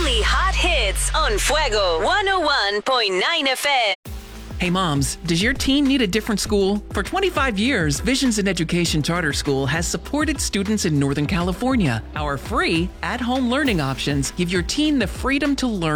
Only hot hits on Fuego 101.9 FM. Hey moms, does your teen need a different school? For 25 years, Visions in Education Charter School has supported students in Northern California. Our free, at-home learning options give your teen the freedom to learn